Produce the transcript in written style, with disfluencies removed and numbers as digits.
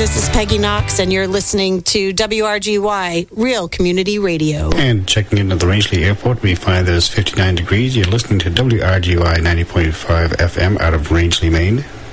this is Peggy Knox, and you're listening to WRGY, Real Community Radio. And checking in at the Rangeley Airport, we find that it's 59 degrees. You're listening to WRGY 90.5 FM out of Rangeley, Maine.